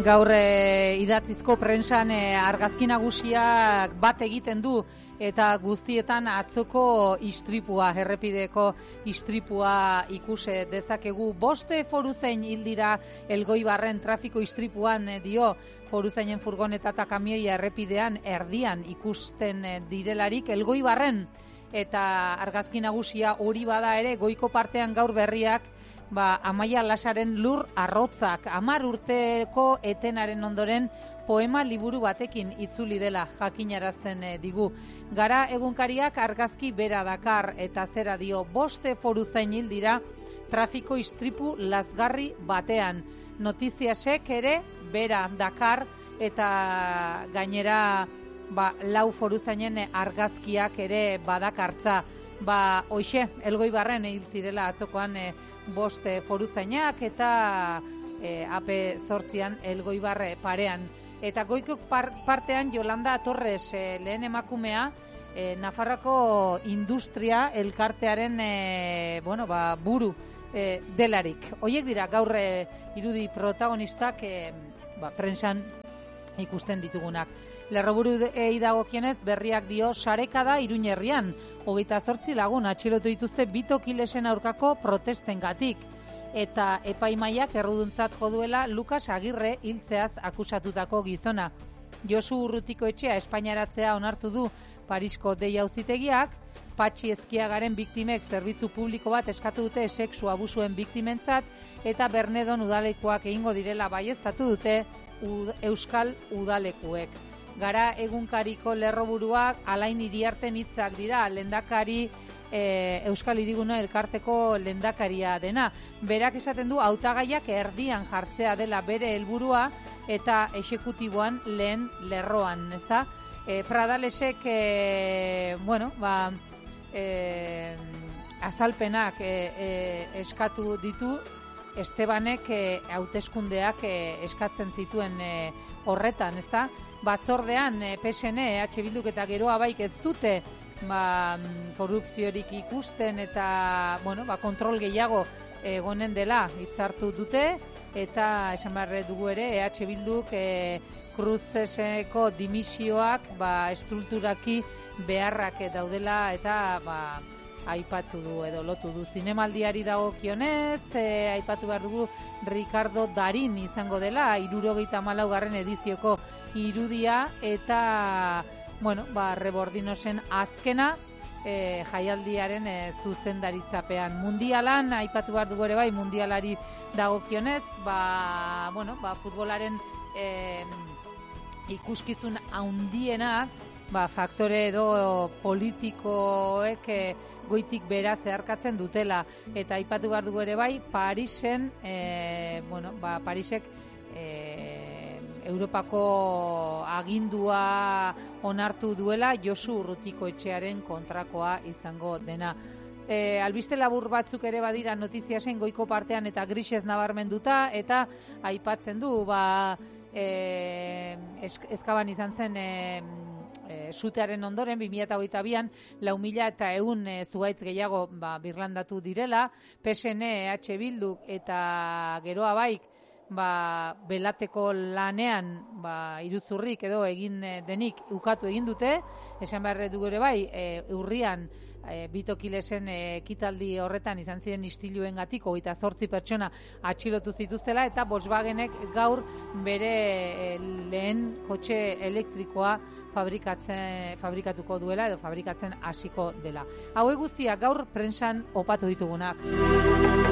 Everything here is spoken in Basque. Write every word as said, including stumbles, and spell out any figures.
Gaur e, idatzizko prentsan e, argazki nagusiak bat egiten du eta guztietan atzoko istripua, errepideko istripua ikuse dezakegu. Boste foruzein hildira Elgoibarren trafiko istripuan e, dio foruzeinen furgoneta eta kamioia errepidean erdian ikusten e, direlarik Elgoibarren, eta argazki nagusia hori bada ere goiko partean gaur berriak Ba, Amaia Lasaren lur arrotzak hamar urteko etenaren ondoren poema liburu batekin itzuli dela jakinarazten e, digu. Gara egunkariak argazki bera dakar eta zera dio boste foruzain hil dira trafiko istripu lazgarri batean. Notiziasek ere bera dakar eta gainera ba, lau foruzainen argazkiak ere badakartza. Ba, hoxe, Elgoibarren hil zirela atzokoan e, boste foruzainak eta e, A P zortzian Elgoibarre parean. Eta goiko par, partean Yolanda Torres e, lehen emakumea e, Nafarroko industria elkartearen e, bueno, ba, buru e, delarik. Hoiek dira gaur e, irudi protagonistak e, ba, prentsan ikusten ditugunak. Lerroburu eidagokienez berriak dio sarekada Iruña herrian. Hogeita zortzi lagun atxilotu dituzte bitokilesen aurkako protestengatik. Eta epaimaiak erruduntzat joduela Lukas Agirre hiltzeaz akusatutako gizona. Josu Urrutiko etxea espainaratzea onartu du Parisko dei auzitegiak. Patxi Ezkiagaren biktimek zerbitzu publiko bat eskatu dute sexu abusuen biktimentzat eta Bernedon udalekuak egingo direla baieztatu dute ud, Euskal udalekuek. Gara egunkariko lerroburuak Alain Iriarten hitzak dira, lehendakari e, Euskal Hirigune elkarteko lehendakaria dena. Berak esaten du hautagaiak erdian jartzea dela bere helburua eta exekutiboan lehen lerroan, ezta? E, Pradalesek e, bueno, ba, e, azalpenak e, e, eskatu ditu Estebanek e, hauteskundeak e, eskatzen zituen e, horretan, ezta? Batzordean P S N, E H Bilduk eta Geroa Baik ez dute ba, korrupziorik ikusten eta bueno, ba, kontrol gehiago egonen dela hitzartu dute eta esan behar dugu ere E H Bilduk e, Cruzeseko dimisioak ba, estrukturaki beharrak daudela eta ba, aipatu du edo lotu du. Zinemaldiari dagokionez, e, aipatu behar dugu Ricardo Darín izango dela hirurogeita hamalaugarren edizioko irudia eta bueno, ba, Rebordinosen azkena e, jaialdiaren e, zuzendaritzapean. Mundialan, aipatu behar dugu ere bai, mundialari dagokionez, ba, bueno, ba, futbolaren e, ikuskizun handienak, ba, faktore edo politikoek e, goitik bera zeharkatzen dutela. Eta aipatu behar dugu ere bai, Parisen, e, bueno, ba, Parisek e, Europako agindua onartu duela Josu Urrutiko etxearen kontrakoa izango dena. E, albiste labur batzuk ere badira notiziasen goiko partean eta grisez nabarmenduta eta aipatzen du ba, e, eskaban izan zen e, e, sutearen ondoren bi mila hogeita bian lau mila eta ehun e, zuhaitz gehiago ba, birlandatu direla. P S N, E H Bilduk eta Geroa Baik ba, belateko lanean ba, iruzurrik edo egin denik ukatu egin dute. Esan behar dugu ere bai, e, urrian e, bitokilesen ekitaldi horretan izan ziren istiluengatik hogeita zortzi pertsona atxilotu zituztela eta Volkswagenek gaur bere e, lehen kotxe elektrikoa fabrikatzen, fabrikatuko duela edo fabrikatzen hasiko dela. Hauek guztiak gaur prentsan opatu ditugunak.